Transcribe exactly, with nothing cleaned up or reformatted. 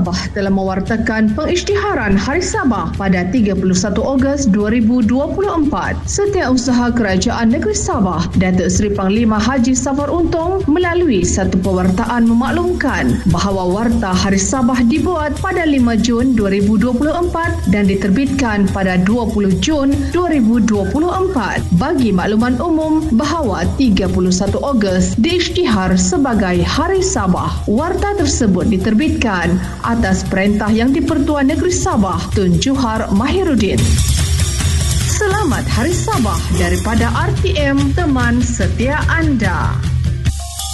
Sabah telah mewartakan pengisytiharan Hari Sabah pada tiga puluh satu Ogos dua ribu dua puluh empat. Setiausaha Kerajaan Negeri Sabah, Datuk Seri Panglima Haji Safar Untung melalui satu pewartaan memaklumkan bahawa Warta Hari Sabah dibuat pada lima Jun dua ribu dua puluh empat dan diterbitkan pada dua puluh Jun dua ribu dua puluh empat. Bagi makluman umum bahawa tiga puluh satu Ogos diisytihar sebagai Hari Sabah. Warta tersebut diterbitkan atas perintah Yang di-Pertuan Negeri Sabah Tun Juhar Mahiruddin. Selamat Hari Sabah daripada R T M, teman setia anda.